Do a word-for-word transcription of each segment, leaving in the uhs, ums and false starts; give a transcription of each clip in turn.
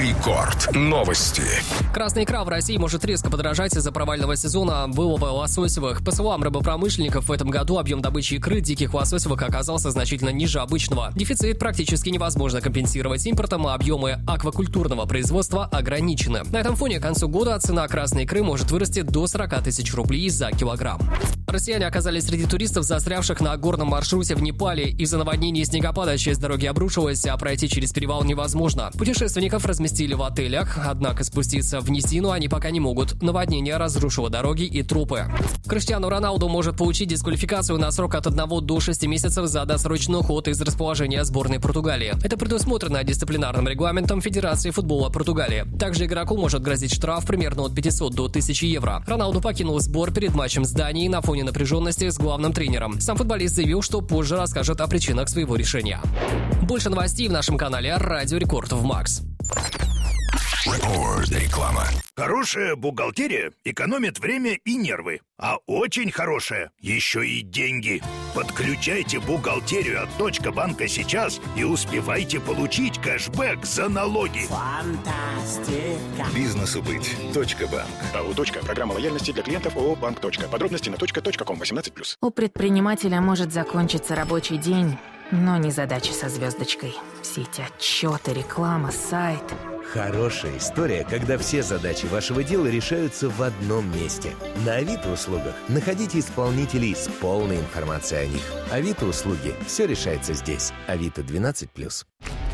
Рекорд. Новости. Красная икра в России может резко подорожать из-за провального сезона вылова лососевых. По словам рыбопромышленников, в этом году объем добычи икры диких лососевых оказался значительно ниже обычного. Дефицит практически невозможно компенсировать импортом, а объемы аквакультурного производства ограничены. На этом фоне к концу года цена красной икры может вырасти до сорок тысяч рублей за килограмм. Россияне оказались среди туристов, застрявших на горном маршруте в Непале. Из-за наводнения и снегопада часть дороги обрушилась, а пройти через перевал невозможно. Путешественников разместили в отелях, однако спуститься в низину они пока не могут. Наводнение разрушило дороги и трупы. Криштиану Роналду может получить дисквалификацию на срок от одного до шести месяцев за досрочный уход из расположения сборной Португалии. Это предусмотрено дисциплинарным регламентом Федерации футбола Португалии. Также игроку может грозить штраф примерно от пятисот до тысячи евро. Роналду покинул сбор перед матчем с Данией на фоне напряженности с главным тренером. Сам футболист заявил, что позже расскажет о причинах своего решения. Больше новостей в нашем канале Радио Рекорд в Макс. Рекорд. Реклама. Хорошая бухгалтерия экономит время и нервы, а очень хорошая еще и деньги. Подключайте бухгалтерию от Точка банка сейчас и успевайте получить кэшбэк за налоги. Фантастика. Бизнесу быть. Точка банк. АО «Точка». Программа лояльности для клиентов ООО «Банк. Точка». Подробности на точка точка ком восемнадцать плюс. У предпринимателя может закончиться рабочий день, но не задача со звездочкой. Все эти отчеты, реклама, сайт. Хорошая история, когда все задачи вашего дела решаются в одном месте. На Авито услугах находите исполнителей с полной информацией о них. Авито услуги. Все решается здесь. Авито двенадцать плюс.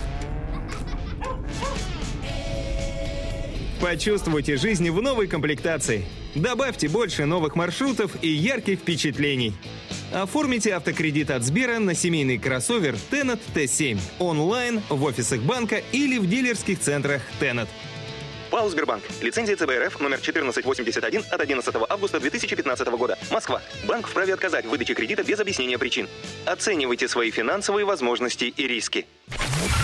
Почувствуйте жизнь в новой комплектации. Добавьте больше новых маршрутов и ярких впечатлений. Оформите автокредит от Сбера на семейный кроссовер Тенет Т семь онлайн, в офисах банка или в дилерских центрах Тенет. ПАО «Сбербанк». Лицензия Ц Б Р Ф номер четырнадцать восемьдесят один от одиннадцатого августа две тысячи пятнадцатого года. Москва. Банк вправе отказать в выдаче кредита без объяснения причин. Оценивайте свои финансовые возможности и риски.